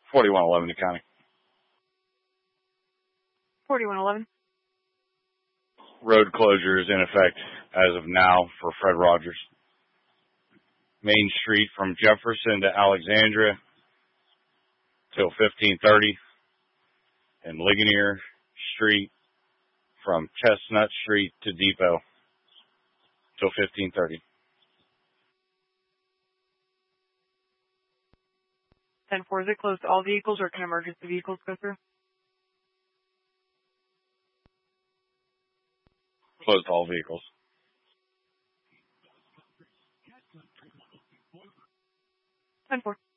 4111 County. 4111. Road closure is in effect as of now for Fred Rogers. Main Street from Jefferson to Alexandria till 1530, and Ligonier Street from Chestnut Street to Depot till 1530. 10-4, is it closed to all vehicles, or can emergency vehicles go through? Closed to all vehicles. 10-4.